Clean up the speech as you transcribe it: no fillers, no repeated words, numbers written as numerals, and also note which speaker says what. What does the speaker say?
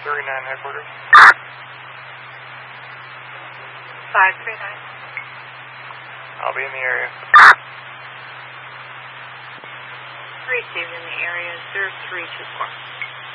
Speaker 1: 539 headquarters.
Speaker 2: 539.
Speaker 1: I'll be in the area.
Speaker 2: Received in the area 0324.